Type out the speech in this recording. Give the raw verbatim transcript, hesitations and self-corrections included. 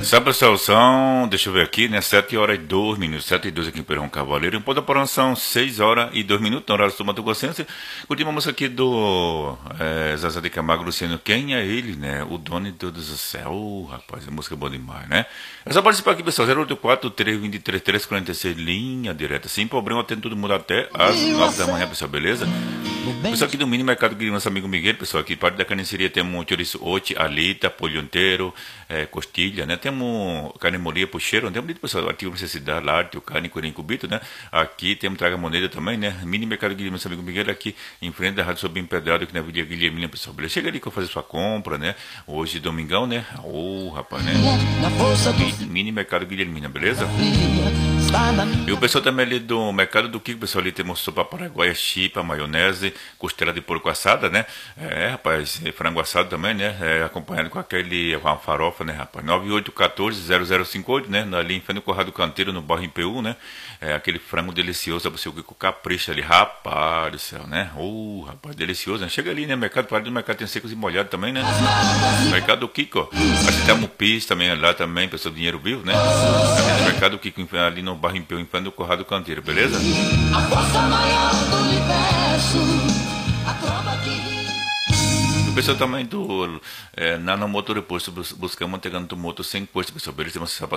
Sabe, pessoal, são, deixa eu ver aqui, né, sete horas e dois minutos, sete e dois aqui em Perão Cavaleiro. Em Ponta Porã são seis horas e dois minutos, na horário do Mato Grossense. Curtimos a música aqui do é, Zazá de Camargo, Luciano. Quem é ele, né? O dono de todos os céus. Oh, rapaz, a música é boa demais, né? É só participar aqui, pessoal, zero oito quatro, três dois três, três quatro seis, linha direta. Sem problema, atendo todo mundo até às nove da manhã, pessoal, beleza? Pessoal aqui do Mini Mercado que nosso amigo Miguel, pessoal, aqui parte da carniceria temos um chouriço oite, alita, polho inteiro, é, costilha, né? Temos carne molia, puxeiro, temos muito, pessoal, artigo de necessidade, lácteo, carne, corinho, cubito, né? Aqui temos traga moneda também, né? Mini Mercado que nosso amigo Miguel aqui em frente da Rádio Sobre Empedrado, aqui na Vila Guilhermina, pessoal, beleza? Chega ali que eu vou fazer sua compra, né? Hoje, domingão, né? Ô, oh, rapaz, né? Mini Mercado Guilhermina, beleza? E o pessoal também ali do Mercado do Kiko, pessoal, ali temos sopa paraguaia, chipa, maionese, costela de porco assada, né? É, rapaz, frango assado também, né? É, acompanhado com aquele, com a farofa, né, rapaz? nove oito um quatro, zero zero cinco oito, né? Ali em frente do Corrado Canteiro, no bairro I P U, né? É, aquele frango delicioso, você o Kiko capricha ali, rapaz do céu, né? Ô, oh, rapaz, delicioso, né? Chega ali, né? Mercado, para do mercado tem secos e molhados também, né? Mercado do Kiko, ó. Acho que tem Mupis também lá também, pessoal, dinheiro vivo, né? Ali no Mercado do Kiko, ali no bairro I P U, em frente do Corrado Canteiro, beleza? A força maior do universo, a trova que... O pessoal também do é, Nanomotor Posto, buscamos mantegando o motor sem posto, pessoal, beleza?